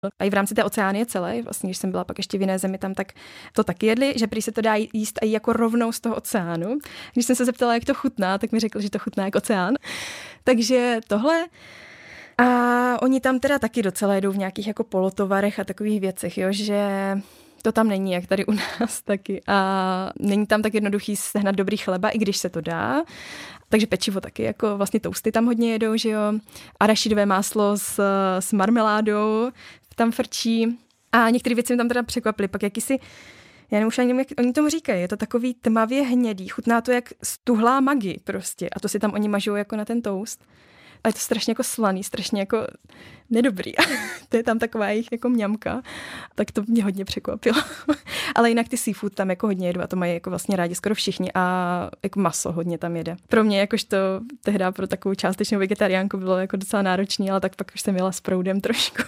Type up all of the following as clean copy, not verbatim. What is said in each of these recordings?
A i v rámci té Oceánie celé, vlastně když jsem byla pak ještě v jiné zemi tam, tak to taky jedli, že prý se to dá jíst i jako rovnou z toho oceánu. Když jsem se zeptala, jak to chutná, tak mi řekl, že to chutná jako oceán. Takže tohle. A oni tam teda taky docela jedou v nějakých jako polotovarech a takových věcech, jo, že to tam není, jak tady u nás taky. A není tam tak jednoduchý sehnat dobrý chleba, i když se to dá. Takže pečivo taky, jako vlastně toasty tam hodně jedou, že jo. Arašidové máslo s marmeládou tam frčí. A některé věci mi tam teda překvapily. Pak jakýsi, já nevím už ani, jak oni tomu říkají, je to takový tmavě hnědý. Chutná to jak stuhlá magi prostě. A to si tam oni mažou jako na ten toast. A je to strašně jako slaný, strašně jako nedobrý. To je tam taková jejich jako mňamka. Tak to mě hodně překvapilo. Ale jinak ty seafood tam jako hodně jedu a to mají jako vlastně rádi skoro všichni a jako maso hodně tam jede. Pro mě jakožto tehdy pro takovou částečnou vegetariánku bylo jako docela náročný, ale tak pak už jsem jela s proudem trošku.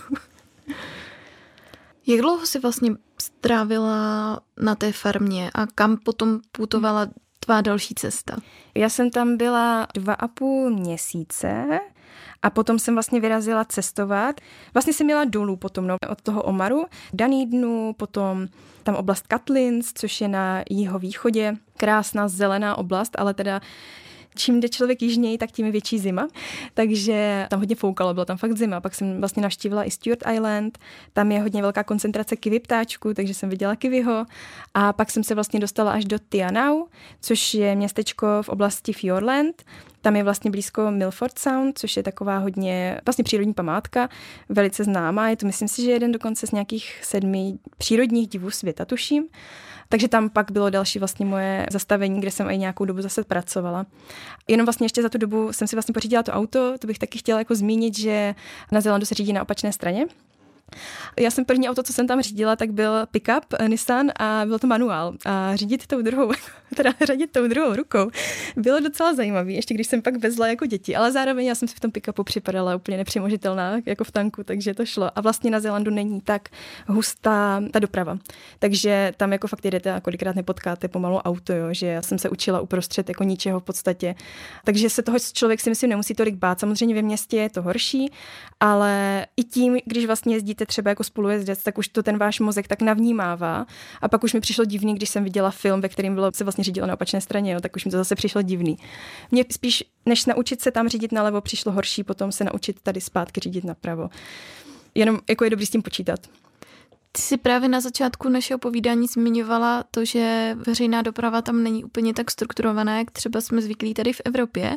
Jak dlouho jsi vlastně strávila na té farmě a kam potom putovala tvá další cesta? Já jsem tam byla 2,5 měsíce a potom jsem vlastně vyrazila cestovat. Vlastně jsem jela dolů potom od toho Omaru. Dunedinu, potom tam oblast Catlins, což je na jihovýchodě. Krásná zelená oblast, ale teda čím jde člověk jižněji, tak tím je větší zima. Takže tam hodně foukalo, byla tam fakt zima. Pak jsem vlastně navštívila i Stewart Island. Tam je hodně velká koncentrace kiwi ptáčků, takže jsem viděla kiwiho. A pak jsem se vlastně dostala až do Tianau, což je městečko v oblasti Fiordland. Tam je vlastně blízko Milford Sound, což je taková hodně vlastně přírodní památka, velice známá. Je to, myslím si, že jeden dokonce z nějakých 7 přírodních divů světa, tuším. Takže tam pak bylo další vlastně moje zastavení, kde jsem i nějakou dobu zase pracovala. Jenom vlastně ještě za tu dobu jsem si vlastně pořídila to auto, to bych taky chtěla jako zmínit, že na Zélandu se řídí na opačné straně. Já jsem první auto, co jsem tam řídila, tak byl pick-up Nissan a byl to manuál. A řadit tou druhou rukou bylo docela zajímavý, ještě když jsem pak vezla jako děti, ale zároveň já jsem si v tom pick-upu připadala úplně nepřemožitelná, jako v tanku, takže to šlo. A vlastně na Zélandu není tak hustá ta doprava. Takže tam jako fakt jedete a kolikrát nepotkáte pomalu auto, jo, že já jsem se učila uprostřed jako ničeho v podstatě. Takže se toho člověk si myslím nemusí tolik bát. Samozřejmě ve městě je to horší, ale i tím, když vlastně jezdíte třeba jako spolujezdec, tak už to ten váš mozek tak navnímává. A pak už mi přišlo divný, když jsem viděla film, ve kterém se vlastně řídilo na opačné straně, jo, tak už mi to zase přišlo divný. Mně spíš, než naučit se tam řídit nalevo, přišlo horší potom se naučit tady zpátky řídit napravo. Jenom jako je dobrý s tím počítat. Ty jsi právě na začátku našeho povídání zmiňovala to, že veřejná doprava tam není úplně tak strukturovaná, jak třeba jsme zvyklí tady v Evropě.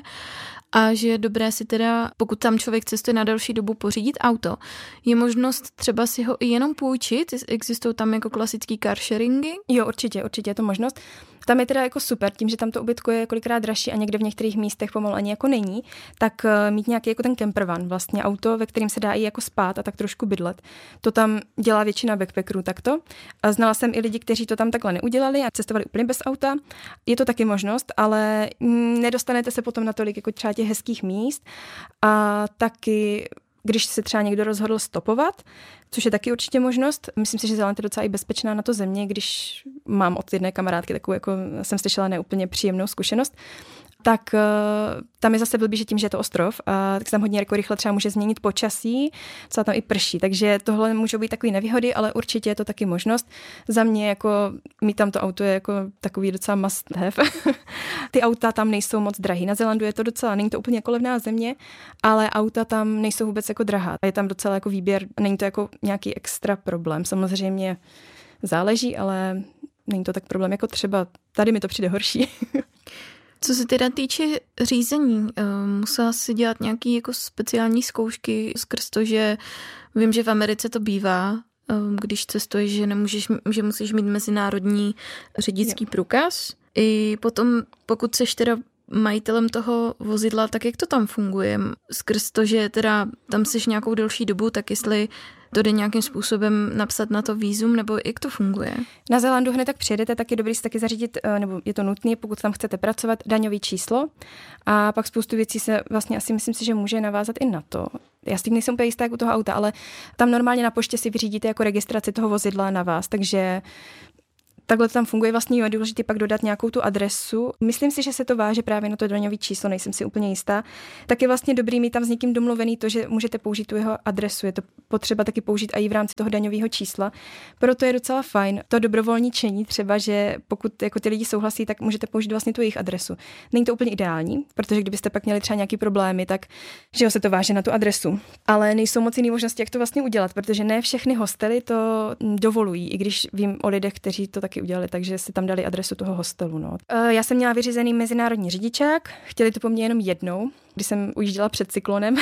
A že je dobré si teda, pokud tam člověk cestuje na delší dobu, pořídit auto. Je možnost třeba si ho i jenom půjčit? Existují tam jako klasický car sharingy? Jo, určitě je to možnost. Tam je teda jako super, tím, že tam to ubytko je kolikrát dražší a někde v některých místech pomalu ani jako není, tak mít nějaký jako ten campervan, vlastně auto, ve kterém se dá i jako spát a tak trošku bydlet. To tam dělá většina backpackerů takto. A znala jsem i lidi, kteří to tam takhle neudělali a cestovali úplně bez auta. Je to taky možnost, ale nedostanete se potom na tolik jako třeba těch hezkých míst a taky když se třeba někdo rozhodl stopovat, což je taky určitě možnost. Myslím si, že Zéland je docela i bezpečná na to země, když mám od jedné kamarádky takovou, jako jsem slyšela, neúplně příjemnou zkušenost, tak tam je zase blbý, že tím, že je to ostrov, tak se tam hodně jako rychle třeba může změnit počasí, co tam i prší. Takže tohle můžou být takové nevýhody, ale určitě je to taky možnost. Za mě jako mít tam to auto je jako takový docela must have. Ty auta tam nejsou moc drahý. Na Zélandu je to docela, není to úplně jako levná země, ale auta tam nejsou vůbec jako drahá. Je tam docela jako výběr, není to jako nějaký extra problém. Samozřejmě záleží, ale není to tak problém jako třeba tady mi to přijde horší. Co se teda týče řízení, musela si dělat nějaké jako speciální zkoušky skrz to, že vím, že v Americe to bývá, když cestuješ, že musíš mít mezinárodní řidičský průkaz. I potom, pokud seš teda majitelem toho vozidla, tak jak to tam funguje? Skrz to, že teda tam seš nějakou delší dobu, tak jestli to jde nějakým způsobem napsat na to vízum, nebo jak to funguje? Na Zélandu hned tak přijedete, tak je dobrý si taky zařídit, nebo je to nutné, pokud tam chcete pracovat, daňový číslo. A pak spoustu věcí se vlastně asi myslím si, že může navázat i na to. Já si teď nejsem úplně jistá jak u toho auta, ale tam normálně na poště si vyřídíte jako registraci toho vozidla na vás, takže Takhle to tam funguje, vlastně je důležité pak dodat nějakou tu adresu. Myslím si, že se to váže právě na to daňové číslo, nejsem si úplně jistá. Tak je vlastně dobrý mít tam s někým domluvený to, že můžete použít tu jeho adresu. Je to potřeba taky použít i v rámci toho daňového čísla. Proto je docela fajn to dobrovolničení, třeba, že pokud jako ty lidi souhlasí, tak můžete použít vlastně tu jejich adresu. Není to úplně ideální, protože kdybyste pak měli třeba nějaký problémy, tak že se to váže na tu adresu. Ale nejsou moc jiné možnosti, jak to vlastně udělat, protože ne všechny hostely to dovolují, i když vím o lidech, kteří to taky udělali, takže si tam dali adresu toho hostelu. No. Já jsem měla vyřízený mezinárodní řidičák, chtěli to po mně jenom jednou, když jsem ujížděla před cyklonem,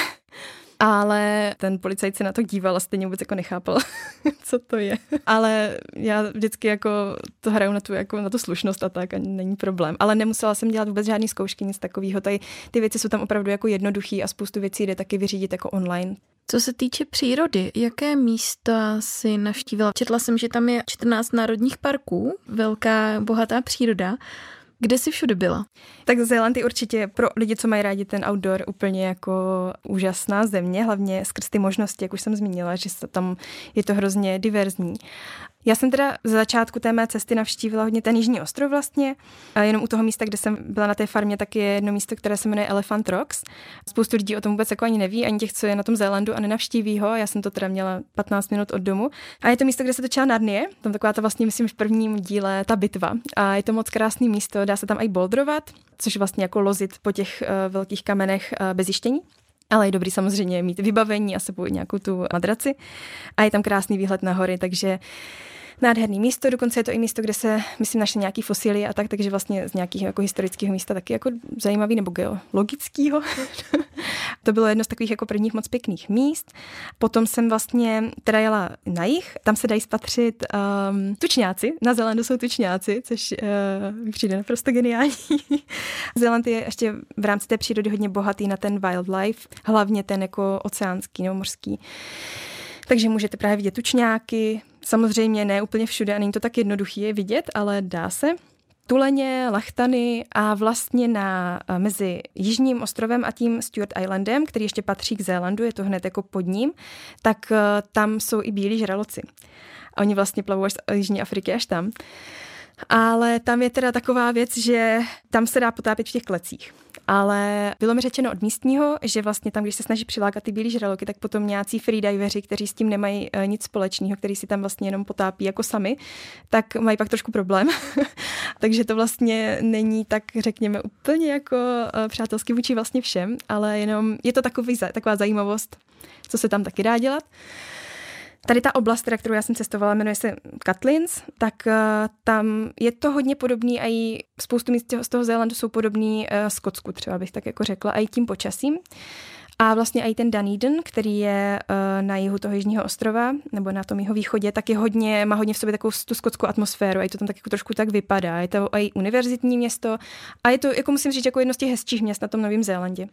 ale ten policajt se na to díval a stejně vůbec jako nechápal, co to je. Ale já vždycky jako to hraju na tu slušnost a tak a není problém. Ale nemusela jsem dělat vůbec žádný zkoušky, nic takového. Tady ty věci jsou tam opravdu jako jednoduchý a spoustu věcí jde taky vyřídit jako online. Co se týče přírody, jaké místa si navštívila? Četla jsem, že tam je 14 národních parků, velká, bohatá příroda. Kde jsi všude byla? Tak Zéland je určitě pro lidi, co mají rádi ten outdoor, úplně jako úžasná země, hlavně skrz ty možnosti, jak už jsem zmínila, že tam je to hrozně diverzní. Já jsem teda za začátku té mé cesty navštívila hodně ten jižní ostrov vlastně. A jenom u toho místa, kde jsem byla na té farmě, tak je jedno místo, které se jmenuje Elephant Rocks. Spoustu lidí o tom vůbec jako ani neví, ani těch, co je na tom Zélandu a nenavštíví ho. Já jsem to teda měla 15 minut od domu. A je to místo, kde se točila Narnie. Tam taková ta vlastně, myslím, v prvním díle ta bitva. A je to moc krásný místo, dá se tam i bouldrovat, což vlastně jako lozit po těch velkých kamenech bez jištění. Ale je dobrý samozřejmě mít vybavení a sebou nějakou tu madraci. A je tam krásný výhled na hory, takže nádherný místo, dokonce je to i místo, kde se, myslím, našly nějaký fosílie a tak, takže vlastně z nějakého jako historického místa taky jako zajímavý nebo geologického. To bylo jedno z takových jako prvních moc pěkných míst. Potom jsem vlastně teda jela na jih, tam se dají spatřit tučňáci, na Zélandu jsou tučňáci, což mi přijde naprosto geniální. Zéland je ještě v rámci té přírody hodně bohatý na ten wildlife, hlavně ten jako oceánský nebo mořský. Takže můžete právě vidět tučňáky, samozřejmě ne úplně všude a není to tak jednoduchý je vidět, ale dá se. Tuleně, lachtany a vlastně mezi Jižním ostrovem a tím Stewart Islandem, který ještě patří k Zélandu, je to hned jako pod ním, tak tam jsou i bílí žraloci. A oni vlastně plavou až z Jižní Afriky až tam. Ale tam je teda taková věc, že tam se dá potápět v těch klecích. Ale bylo mi řečeno od místního, že vlastně tam, když se snaží přilákat ty bílí žraloky, tak potom nějací freediveři, kteří s tím nemají nic společného, kteří si tam vlastně jenom potápí jako sami, tak mají pak trošku problém. Takže to vlastně není tak, řekněme, úplně jako přátelský vůči vlastně všem, ale jenom je to taková zajímavost, co se tam taky dá dělat. Tady ta oblast, kterou já jsem cestovala, jmenuje se Catlins, tak tam je to hodně podobný a i spoustu míst z toho Zélandu jsou podobný Skotsku, třeba bych tak jako řekla, a i tím počasím. A vlastně i ten Dunedin, který je na jihu toho jižního ostrova, nebo na tom jeho východě, tak má hodně v sobě takovou tu skotskou atmosféru a je to tam tak jako trošku tak vypadá. Je to i univerzitní město a je to, jako musím říct, jako jedno z těch hezčích měst na tom Novém Zélandě.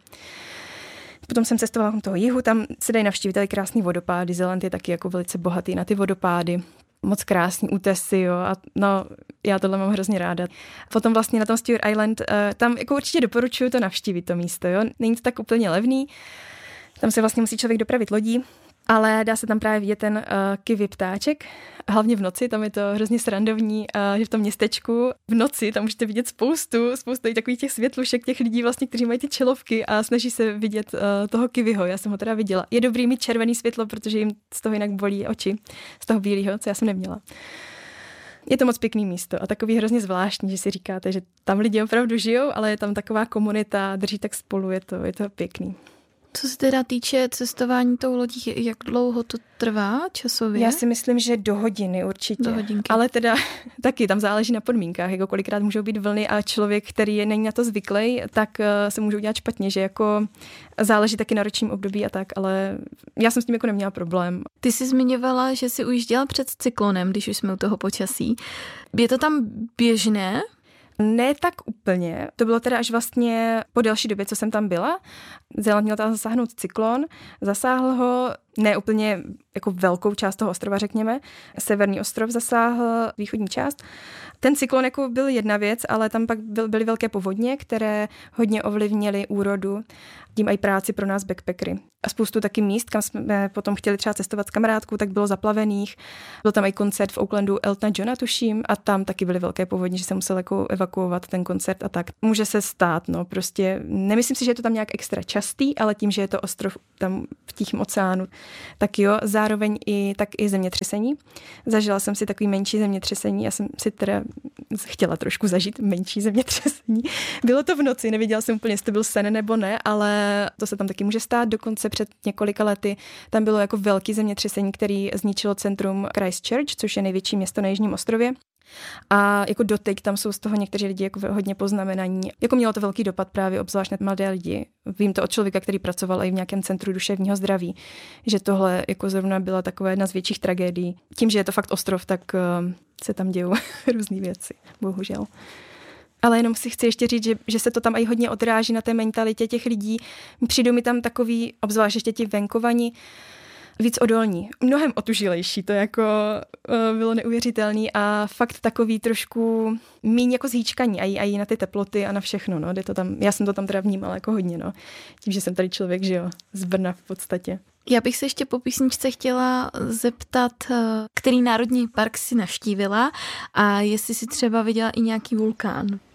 Potom jsem cestovala toho jihu, tam se dají navštívit tady krásný vodopády. Zéland je taky jako velice bohatý na ty vodopády. Moc krásný útesy, jo, a no, já tohle mám hrozně ráda. Potom vlastně na tom Stewart Island, tam jako určitě doporučuju to navštívit, to místo, jo. Není to tak úplně levný, tam se vlastně musí člověk dopravit lodí, ale dá se tam právě vidět ten kiwi ptáček, hlavně v noci, tam je to hrozně srandovní, že v tom městečku v noci tam můžete vidět spoustu takových těch světlušek, těch lidí vlastně, kteří mají ty čelovky a snaží se vidět toho kiwiho, já jsem ho teda viděla. Je dobrý mít červený světlo, protože jim z toho jinak bolí oči, z toho bílého, co já jsem neměla. Je to moc pěkný místo a takový hrozně zvláštní, že si říkáte, že tam lidi opravdu žijou, ale je tam taková komunita, drží tak spolu, je to pěkný. Co se teda týče cestování tou lodí, jak dlouho to trvá časově? Já si myslím, že do hodiny určitě. Do hodinky. Ale teda taky tam záleží na podmínkách, jako kolikrát můžou být vlny a člověk, který není na to zvyklý, tak se může udělat špatně, že jako záleží taky na ročním období a tak, ale já jsem s tím jako neměla problém. Ty jsi zmiňovala, že jsi ujížděla před cyklonem, když už jsme u toho počasí. Je to tam běžné? Ne tak úplně. To bylo teda až vlastně po delší době, co jsem tam byla. Zéland měl tam zasáhnout cyklon. Zasáhl ho ne úplně jako velkou část toho ostrova, řekněme. Severní ostrov zasáhl východní část. Ten cyklon jako byl jedna věc, ale tam pak byly velké povodně, které hodně ovlivnily úrodu, tím i práci pro nás backpackery. A spoustu taky míst, kam jsme potom chtěli třeba cestovat s kamarádkou, tak bylo zaplavených. Byl tam i koncert v Oaklandu Eltona Johna, tuším, a tam taky byly velké povodně, že se musel jako evakuovat ten koncert a tak. Může se stát, no, prostě nemyslím si, že je to tam nějak extra častý, ale tím, že je to ostrov tam v Tichém oceánu, tak jo, zároveň i zemětřesení. Zažila jsem si takový menší zemětřesení, já jsem si teda chtěla trošku zažít menší zemětřesení. Bylo to v noci, nevěděla jsem úplně, jestli to byl sen nebo ne, ale to se tam taky může stát. Dokonce před několika lety tam bylo jako velký zemětřesení, který zničilo centrum Christchurch, což je největší město na Jižním ostrově. A jako doteď tam jsou z toho někteří lidi jako hodně poznamenaní. Jako mělo to velký dopad právě obzvlášť na mladé lidi. Vím to od člověka, který pracoval i v nějakém centru duševního zdraví, že tohle jako zrovna byla taková jedna z větších tragédií. Tím, že je to fakt ostrov, tak se tam dějou různé věci, bohužel. Ale jenom si chci ještě říct, že se to tam i hodně odráží na té mentalitě těch lidí. Přijdou mi tam takový, obzvlášť ještě ti venkovani, víc odolní, mnohem otužilejší, to jako bylo neuvěřitelný a fakt takový trošku míň jako zhýčkaní a i na ty teploty a na všechno, no, jde to tam, já jsem to tam teda vnímala jako hodně, no, tím, že jsem tady člověk, že jo, z Brna v podstatě. Já bych se ještě po písničce chtěla zeptat, který národní park si navštívila a jestli si třeba viděla i nějaký vulkán.